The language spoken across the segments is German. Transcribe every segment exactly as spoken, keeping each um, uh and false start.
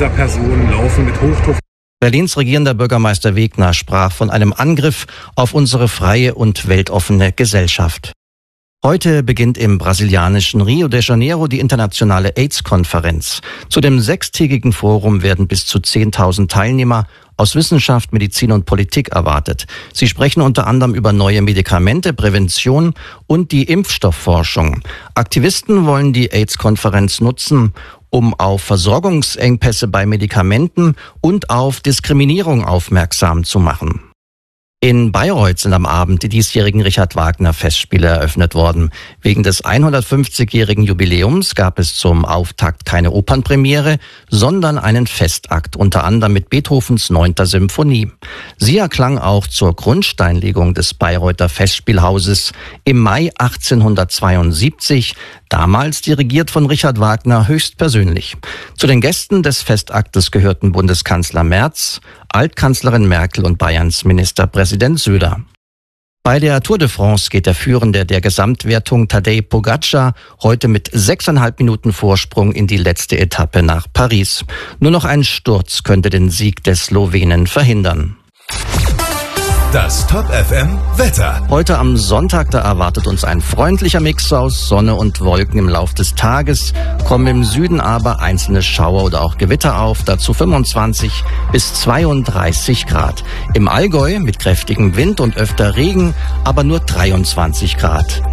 dieser Person laufen mit Hochdruck. Berlins regierender Bürgermeister Wegner sprach von einem Angriff auf unsere freie und weltoffene Gesellschaft. Heute beginnt im brasilianischen Rio de Janeiro die internationale AIDS-Konferenz. Zu dem sechstägigen Forum werden bis zu zehntausend Teilnehmer aus Wissenschaft, Medizin und Politik erwartet. Sie sprechen unter anderem über neue Medikamente, Prävention und die Impfstoffforschung. Aktivisten wollen die AIDS-Konferenz nutzen, um auf Versorgungsengpässe bei Medikamenten und auf Diskriminierung aufmerksam zu machen. In Bayreuth sind am Abend die diesjährigen Richard-Wagner-Festspiele eröffnet worden. Wegen des hundertfünfzigjährigen Jubiläums gab es zum Auftakt keine Opernpremiere, sondern einen Festakt, unter anderem mit Beethovens neunter Symphonie. Sie erklang auch zur Grundsteinlegung des Bayreuther Festspielhauses im Mai achtzehnhundertzweiundsiebzig, damals dirigiert von Richard Wagner höchstpersönlich. Zu den Gästen des Festaktes gehörten Bundeskanzler Merz, Altkanzlerin Merkel und Bayerns Ministerpräsident Söder. Bei der Tour de France geht der Führende der Gesamtwertung Tadej Pogačar heute mit sechseinhalb Minuten Vorsprung in die letzte Etappe nach Paris. Nur noch ein Sturz könnte den Sieg des Slowenen verhindern. Das Top F M Wetter. Heute am Sonntag, da erwartet uns ein freundlicher Mix aus Sonne und Wolken im Lauf des Tages, kommen im Süden aber einzelne Schauer oder auch Gewitter auf, dazu fünfundzwanzig bis zweiunddreißig Grad. Im Allgäu mit kräftigem Wind und öfter Regen, aber nur dreiundzwanzig Grad.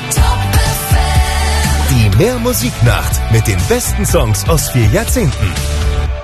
Die Mehr Musiknacht mit den besten Songs aus vier Jahrzehnten.